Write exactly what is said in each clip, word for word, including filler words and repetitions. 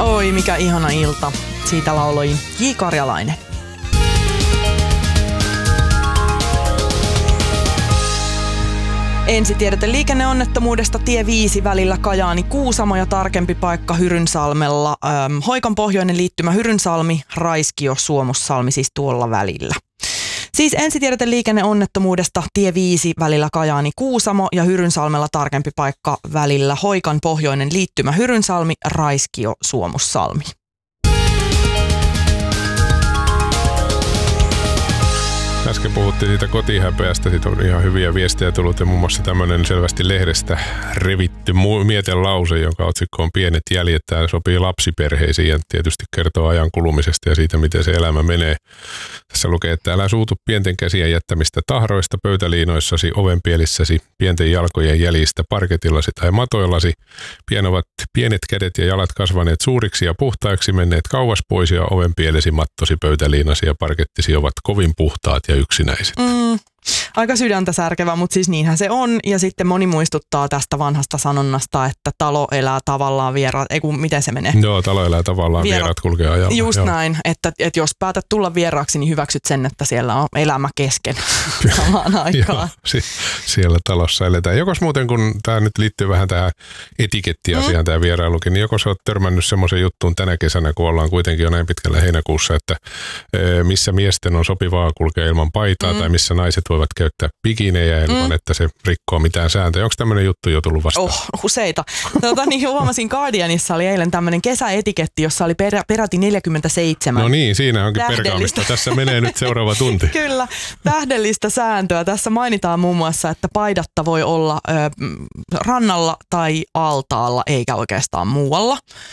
Oi, mikä ihana ilta. Siitä lauloi J. Karjalainen. Ensitiedote liikenneonnettomuudesta tie viisi välillä Kajaani-Kuusamo ja tarkempi paikka Hyrynsalmella. Ähm, Hoikan pohjoinen liittymä Hyrynsalmi, Raiskio, Suomussalmi siis tuolla välillä. Siis ensitiedote liikenneonnettomuudesta tie viisi välillä Kajaani-Kuusamo ja Hyrynsalmella tarkempi paikka välillä Hoikan pohjoinen liittymä Hyrynsalmi, Raiskio, Suomussalmi. Äsken puhuttiin siitä kotihäpeästä, siitä on ihan hyviä viestejä tullut ja muun muassa tämmöinen selvästi lehdestä revitty mietelause, jonka otsikko on Pienet jäljet. Tämä sopii lapsiperheisiin ja tietysti kertoo ajan kulumisesta ja siitä, miten se elämä menee. Tässä lukee, että älä suutu pienten käsien jättämistä tahroista, pöytäliinoissasi, ovenpielissäsi, pienten jalkojen jäljistä, parketillasi tai matoillasi. Pien ovat pienet kädet ja jalat kasvaneet suuriksi ja puhtaiksi, menneet kauas pois ja ovenpielesi, mattosi, pöytäliinasi ja parkettisi ovat kovin puhtaat ja yksinäiset. Mm, aika sydäntä särkevä, mutta siis niinhän se on. Ja sitten moni muistuttaa tästä vanhasta sanonnasta, että talo elää tavallaan vieraat. Ei kun, miten se menee? Joo, talo elää tavallaan, vieraat, vieraat kulkee ajalla. Just joo. näin, että, että jos päätät tulla vieraaksi, niin hyväksyt sen, että siellä on elämä kesken samaan aikaan. Joo, si- siellä talossa eletään. Jokos muuten, kun tämä nyt liittyy vähän tähän etikettiasiaan, mm. tämä vierailukin, niin jokos olet törmännyt semmoisen juttuun tänä kesänä, kun ollaan kuitenkin jo näin pitkällä heinäkuussa, että e, missä miesten on sopivaa kulkea ilman paitaa mm. tai missä naiset voivat käyttää bikinejä ilman, mm. että se rikkoo mitään sääntöjä. Onko tämmöinen juttu jo tullut vastaan? Oh, useita. Tuota, niin huomasin Guardianissa oli eilen tämmöinen kesäetiketti, jossa oli perä, peräti neljäkymmentäseitsemän. No niin, siinä onkin perkaamista. Tässä menee nyt seuraava tunti. Kyllä, tähdellistä sääntöä. Tässä mainitaan muun muassa, että paidatta voi olla ö, rannalla tai altaalla, eikä oikeastaan muualla.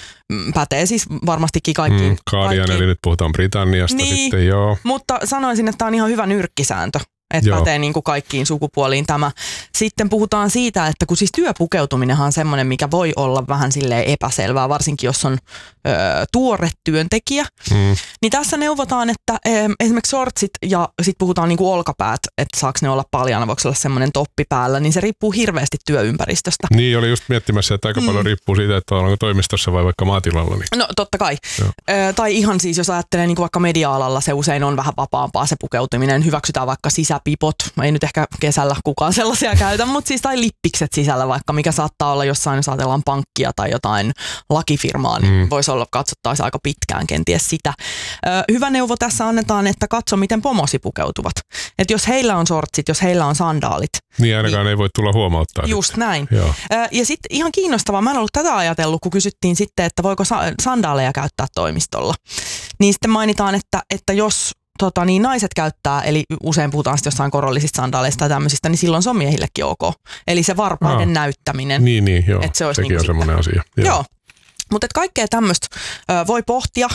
Pätee siis varmastikin kaikkiin. Mm, Guardian, kaikkiin. Eli nyt puhutaan Britanniasta niin, sitten, joo. Mutta sanoisin, että tämä on ihan hyvä nyrkkisääntö. Että pätee niin kuin kaikkiin sukupuoliin tämä. Sitten puhutaan siitä, että kun siis työpukeutuminenhan on semmoinen, mikä voi olla vähän silleen epäselvää, varsinkin jos on ö, tuore työntekijä. Mm. Niin tässä neuvotaan, että ö, esimerkiksi shortsit ja sitten puhutaan niin kuin olkapäät, että saako ne olla paljana, voiko olla semmoinen toppi päällä, niin se riippuu hirveästi työympäristöstä. Niin, oli just miettimässä, että aika mm. paljon riippuu siitä, että onko toimistossa vai vaikka maatilalla. Niin. No totta kai. Ö, tai ihan siis, jos ajattelee niin kuin vaikka media-alalla, se usein on vähän vapaampaa se pukeutuminen, hyväksytään vaikka sisä pipot, ei nyt ehkä kesällä kukaan sellaisia käytä, mutta siis tai lippikset sisällä vaikka, mikä saattaa olla jossain, jos ajatellaan pankkia tai jotain lakifirmaa, niin mm. voisi olla katsottaisiin aika pitkään kenties sitä. Ö, hyvä neuvo tässä annetaan, että katso miten pomosi pukeutuvat. Että jos heillä on shortsit, jos heillä on sandaalit. Niin ainakaan niin, ei voi tulla huomauttaa. Just sitten. Näin. Joo. Ö, ja sitten ihan kiinnostavaa, mä en ollut tätä ajatellut, kun kysyttiin sitten, että voiko sa- sandaaleja käyttää toimistolla. Niin sitten mainitaan, että, että jos Tota, niin naiset käyttää, eli usein puhutaan sitten jossain korollisista sandaaleista tai tämmöisistä, niin silloin se on miehillekin ok. Eli se varpaiden Aa, näyttäminen. Niin, niin, joo. Että se olisi sekin niin on semmoinen asia. Joo. joo. Mutta kaikkea tämmöistä voi pohtia.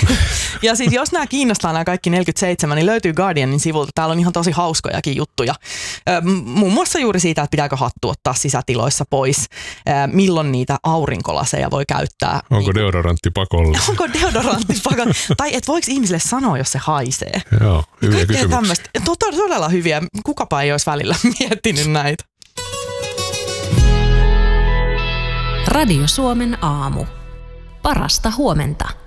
Ja siis jos nämä kiinnostaa nämä kaikki neljäkymmentäseitsemän, niin löytyy Guardianin sivulta. Täällä on ihan tosi hauskojakin juttuja. Ö, muun muassa juuri siitä, että pitääkö hattu ottaa sisätiloissa pois. Ö, milloin niitä aurinkolaseja voi käyttää. Onko niin, deodorantti pakolla? Onko deodorantti pakolla? Tai et voiko ihmisille sanoa, jos se haisee? Joo, hyviä kaikkea kysymyksiä. Tämmöistä. Todella hyviä. Kukapa ei olisi välillä miettinyt näitä. Radio Suomen aamu. Parasta huomenta.